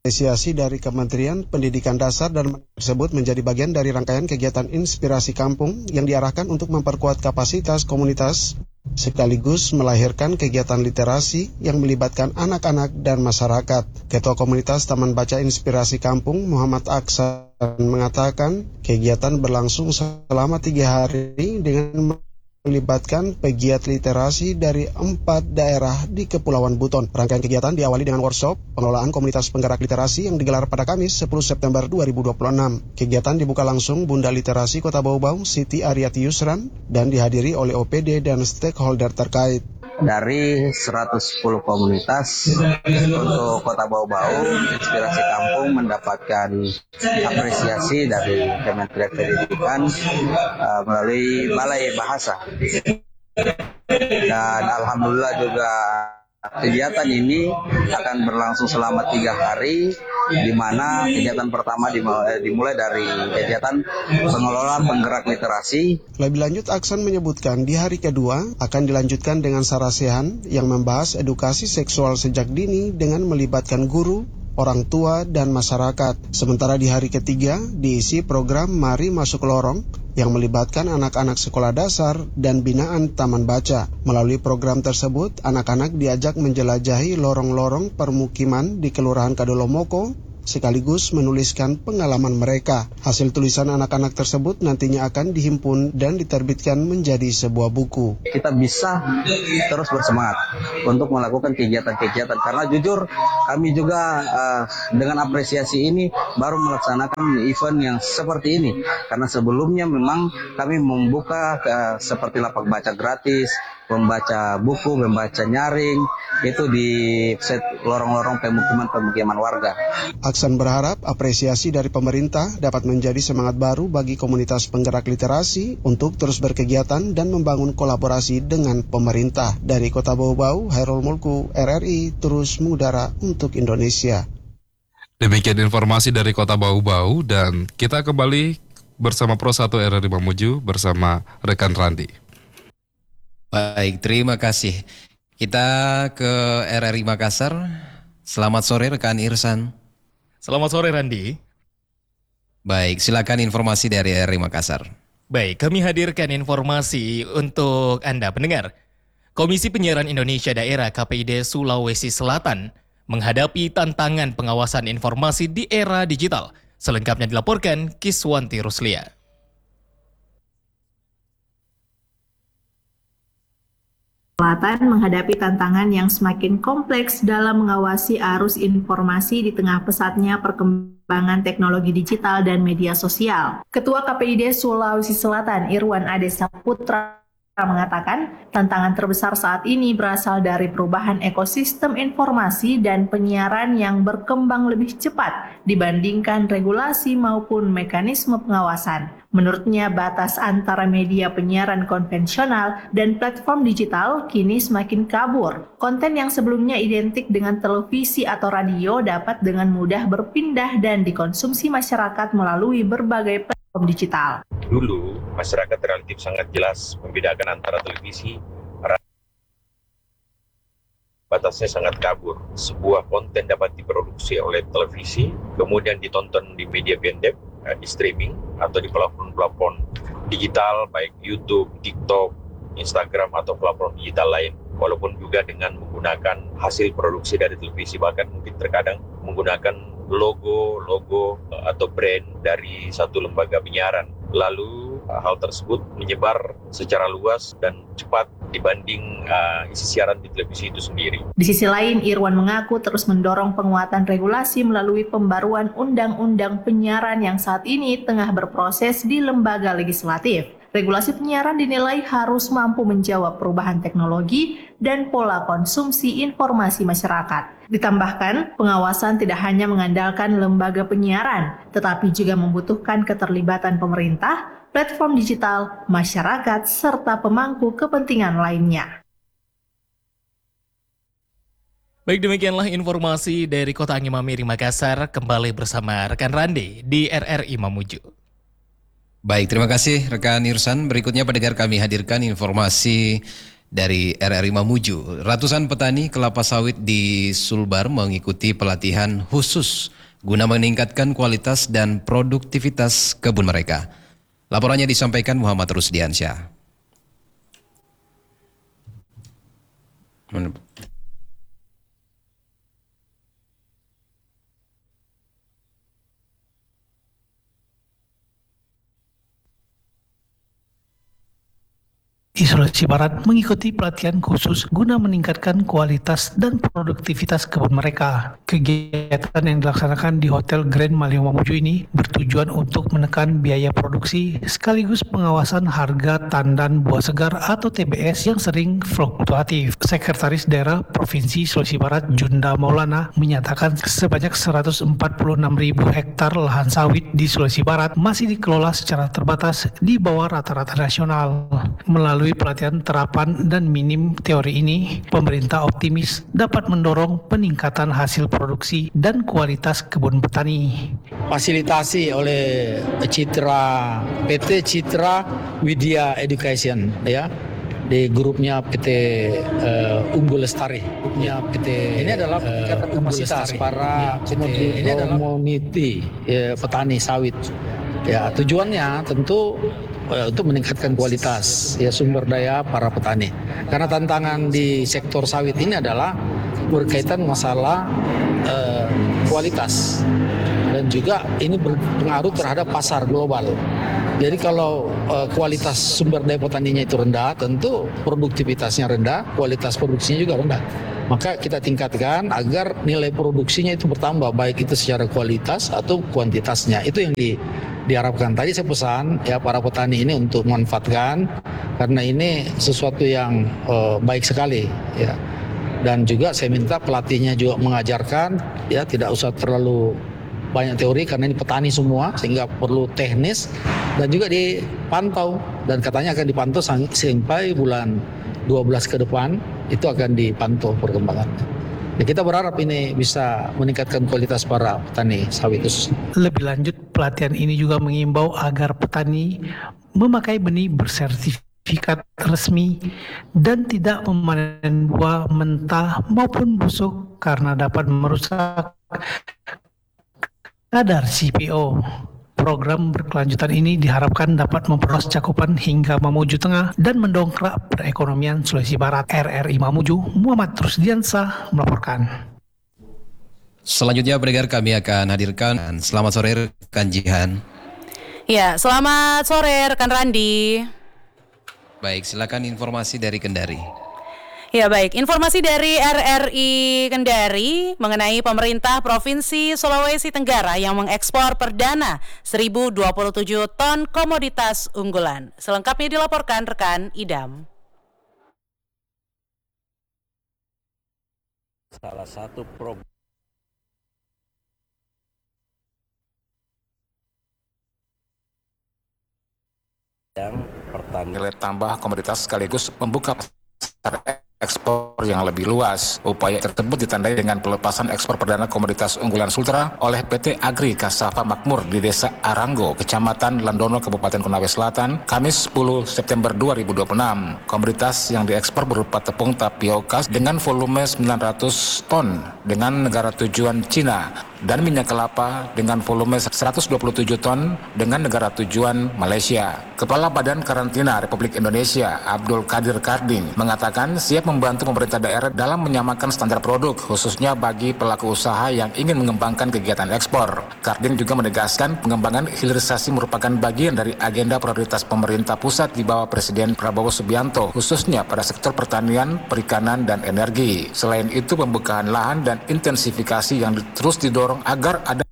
Apresiasi dari Kementerian Pendidikan Dasar dan Menengah tersebut menjadi bagian dari rangkaian kegiatan Inspirasi Kampung yang diarahkan untuk memperkuat kapasitas komunitas sekaligus melahirkan kegiatan literasi yang melibatkan anak-anak dan masyarakat. Ketua Komunitas Taman Baca Inspirasi Kampung, Muhammad Aksan, mengatakan kegiatan berlangsung selama 3 hari dengan melibatkan pegiat literasi dari 4 daerah di Kepulauan Buton. Rangkaian kegiatan diawali dengan workshop pengelolaan komunitas penggerak literasi yang digelar pada Kamis 10 September 2026. Kegiatan dibuka langsung Bunda Literasi Kota Bau-Bau, Siti Ariati Yusran, dan dihadiri oleh OPD dan stakeholder terkait. Dari 110 komunitas untuk Kota Bau-Bau, Inspirasi Kampung mendapatkan apresiasi dari Kementerian Pendidikan melalui Balai Bahasa. Dan alhamdulillah juga kegiatan ini akan berlangsung selama 3 hari, di mana kegiatan pertama dimulai dari kegiatan pengelolaan penggerak literasi. Lebih lanjut, Aksan menyebutkan di hari kedua akan dilanjutkan dengan sarasehan yang membahas edukasi seksual sejak dini dengan melibatkan guru, orang tua, dan masyarakat. Sementara di hari ketiga diisi program Mari Masuk Lorong yang melibatkan anak-anak sekolah dasar dan binaan Taman Baca. Melalui program tersebut, anak-anak diajak menjelajahi lorong-lorong permukiman di Kelurahan Kadolomoko, sekaligus menuliskan pengalaman mereka. Hasil tulisan anak-anak tersebut nantinya akan dihimpun dan diterbitkan menjadi sebuah buku. Kita bisa terus bersemangat untuk melakukan kegiatan-kegiatan, karena jujur kami juga dengan apresiasi ini baru melaksanakan event yang seperti ini, karena sebelumnya memang kami membuka seperti lapak baca gratis, membaca buku, membaca nyaring, itu di lorong-lorong pemukiman warga. Aksan berharap apresiasi dari pemerintah dapat menjadi semangat baru bagi komunitas penggerak literasi untuk terus berkegiatan dan membangun kolaborasi dengan pemerintah. Dari Kota Bau-Bau, Hairul Mulku, RRI, terus mengudara untuk Indonesia. Demikian informasi dari Kota Bau-Bau, dan kita kembali bersama Pro 1 RRI Mamuju bersama rekan Randi. Baik, terima kasih. Kita ke RRI Makassar. Selamat sore rekan Irsan. Selamat sore Randi. Baik, silakan informasi dari RRI Makassar. Baik, kami hadirkan informasi untuk Anda pendengar. Komisi Penyiaran Indonesia Daerah KPID Sulawesi Selatan menghadapi tantangan pengawasan informasi di era digital. Selengkapnya dilaporkan Kiswanti Ruslia. Selatan menghadapi tantangan yang semakin kompleks dalam mengawasi arus informasi di tengah pesatnya perkembangan teknologi digital dan media sosial. Ketua KPID Sulawesi Selatan Irwan Ade Saputra mengatakan tantangan terbesar saat ini berasal dari perubahan ekosistem informasi dan penyiaran yang berkembang lebih cepat dibandingkan regulasi maupun mekanisme pengawasan. Menurutnya, batas antara media penyiaran konvensional dan platform digital kini semakin kabur. Konten yang sebelumnya identik dengan televisi atau radio dapat dengan mudah berpindah dan dikonsumsi masyarakat melalui berbagai platform digital. Dulu, masyarakat relatif sangat jelas membedakan antara televisi, batasnya sangat kabur. Sebuah konten dapat diproduksi oleh televisi, kemudian ditonton di media pendek, di streaming, atau di platform-platform digital, baik YouTube, TikTok, Instagram, atau platform digital lain. Walaupun juga dengan menggunakan hasil produksi dari televisi, bahkan mungkin terkadang menggunakan logo atau brand dari satu lembaga penyiaran. Lalu hal tersebut menyebar secara luas dan cepat dibanding isi siaran di televisi itu sendiri. Di sisi lain, Irwan mengaku terus mendorong penguatan regulasi melalui pembaruan Undang-Undang Penyiaran yang saat ini tengah berproses di lembaga legislatif. Regulasi penyiaran dinilai harus mampu menjawab perubahan teknologi dan pola konsumsi informasi masyarakat. Ditambahkan, pengawasan tidak hanya mengandalkan lembaga penyiaran, tetapi juga membutuhkan keterlibatan pemerintah, platform digital, masyarakat, serta pemangku kepentingan lainnya. Baik, demikianlah informasi dari Kota Angin Mamiri Makassar. Kembali bersama rekan Randi di RRI Mamuju. Baik, terima kasih rekan Irsan. Berikutnya pendengar kami hadirkan informasi dari RRI Mamuju. Ratusan petani kelapa sawit di Sulbar mengikuti pelatihan khusus guna meningkatkan kualitas dan produktivitas kebun mereka. Laporannya disampaikan Muhammad Rusdiansyah. Di Sulawesi Barat mengikuti pelatihan khusus guna meningkatkan kualitas dan produktivitas kebun mereka. Kegiatan yang dilaksanakan di Hotel Grand Maliau Mamuju ini bertujuan untuk menekan biaya produksi sekaligus pengawasan harga tandan buah segar atau TBS yang sering fluktuatif. Sekretaris Daerah Provinsi Sulawesi Barat Junda Maulana menyatakan sebanyak 146.000 hektar lahan sawit di Sulawesi Barat masih dikelola secara terbatas di bawah rata-rata nasional. Melalui pelatihan terapan dan minim teori ini, pemerintah optimis dapat mendorong peningkatan hasil produksi dan kualitas kebun petani. Fasilitasi oleh PT Citra Widya Education ya, di grupnya PT Unggul Lestari. Grupnya PT ini adalah peningkatan kapasitas para community petani sawit. Ya, tujuannya tentu untuk meningkatkan kualitas sumber daya para petani. Karena tantangan di sektor sawit ini adalah berkaitan masalah kualitas dan juga ini berpengaruh terhadap pasar global. Jadi kalau kualitas sumber daya petaninya itu rendah, tentu produktivitasnya rendah, kualitas produksinya juga rendah. Maka kita tingkatkan agar nilai produksinya itu bertambah, baik itu secara kualitas atau kuantitasnya. Itu yang diharapkan. Tadi saya pesan ya para petani ini untuk memanfaatkan, karena ini sesuatu yang baik sekali ya. Dan juga saya minta pelatihnya juga mengajarkan ya, tidak usah terlalu banyak teori karena ini petani semua, sehingga perlu teknis dan juga dipantau, dan katanya akan dipantau sampai bulan 12 ke depan itu akan dipantau perkembangannya. Ya, kita berharap ini bisa meningkatkan kualitas para petani sawit khususnya. Lebih lanjut, pelatihan ini juga mengimbau agar petani memakai benih bersertifikat resmi dan tidak memanen buah mentah maupun busuk karena dapat merusak kadar CPO. Program berkelanjutan ini diharapkan dapat memperluas cakupan hingga Mamuju Tengah dan mendongkrak perekonomian Sulawesi Barat. RRI Mamuju, Muhammad Rusdiansyah melaporkan. Selanjutnya pendengar kami akan hadirkan selamat sore rekan Jihan. Ya, selamat sore rekan Randi. Baik, silakan informasi dari Kendari. Ya baik, informasi dari RRI Kendari mengenai pemerintah Provinsi Sulawesi Tenggara yang mengekspor perdana 1.027 ton komoditas unggulan. Selengkapnya dilaporkan rekan Idam. Salah satu program yang pertama nilai tambah komoditas sekaligus membuka pasar ekspor yang lebih luas. Upaya tersebut ditandai dengan pelepasan ekspor perdana komoditas unggulan Sultra oleh PT Agri Kasava Makmur di Desa Aranggo, Kecamatan Landono, Kabupaten Konawe Selatan, Kamis 10 September 2026. Komoditas yang diekspor berupa tepung tapioka dengan volume 900 ton dengan negara tujuan Cina dan minyak kelapa dengan volume 127 ton dengan negara tujuan Malaysia. Kepala Badan Karantina Republik Indonesia Abdul Qadir Karding mengatakan siap membantu pemerintah daerah dalam menyamakan standar produk, khususnya bagi pelaku usaha yang ingin mengembangkan kegiatan ekspor. Karding juga menegaskan pengembangan hilirisasi merupakan bagian dari agenda prioritas pemerintah pusat di bawah Presiden Prabowo Subianto, khususnya pada sektor pertanian, perikanan, dan energi. Selain itu, pembukaan lahan dan intensifikasi yang terus didorong agar ada